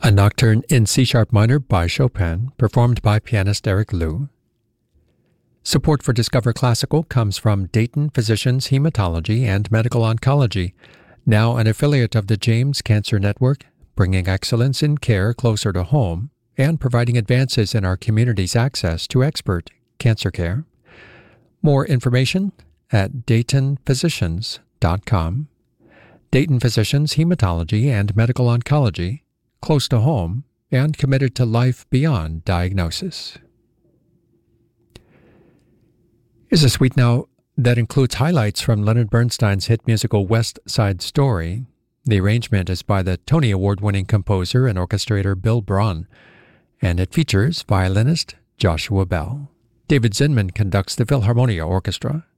A Nocturne in C-sharp minor by Chopin, performed by pianist Eric Liu. Support for Discover Classical comes from Dayton Physicians Hematology and Medical Oncology, now an affiliate of the James Cancer Network, bringing excellence in care closer to home and providing advances in our community's access to expert cancer care. More information at DaytonPhysicians.com. Dayton Physicians Hematology and Medical Oncology, close to home and committed to life beyond diagnosis. Here's a suite now that includes highlights from Leonard Bernstein's hit musical West Side Story. The arrangement is by the Tony Award-winning composer and orchestrator Bill Braun, and it features violinist Joshua Bell. David Zinman conducts the Philharmonia Orchestra.